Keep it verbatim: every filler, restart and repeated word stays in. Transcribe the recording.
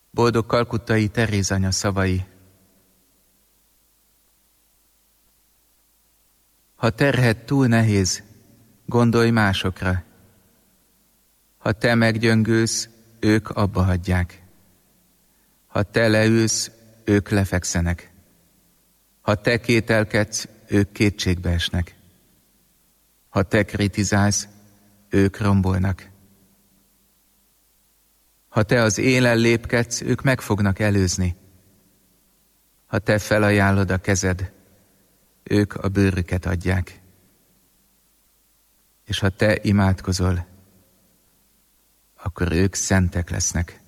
Boldog kalkuttai Teréz anya szavai. Ha terhed túl nehéz, gondolj másokra. Ha te meggyöngülsz, ők abba hagyják. Ha te leülsz, ők lefekszenek. Ha te kételkedsz, ők kétségbe esnek. Ha te kritizálsz, ők rombolnak. Ha te az élen lépkedsz, ők meg fognak előzni. Ha te felajánlod a kezed, ők a bőrüket adják. És ha te imádkozol, akkor ők szentek lesznek.